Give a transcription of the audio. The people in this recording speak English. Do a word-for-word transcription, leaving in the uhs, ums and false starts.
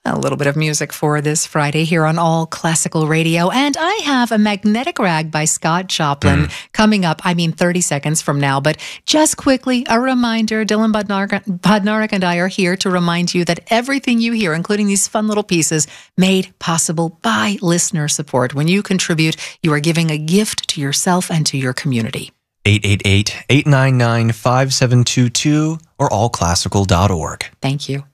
A little bit of music for this Friday here on All Classical Radio. And I have a Magnetic Rag by Scott Joplin mm. coming up, I mean, thirty seconds from now. But just quickly, a reminder, Dylan Podnarik and I are here to remind you that everything you hear, including these fun little pieces, made possible by listener support. When you contribute, you are giving a gift to yourself and to your community. eight eight eight, eight nine nine, five seven two two or all classical dot org. Thank you.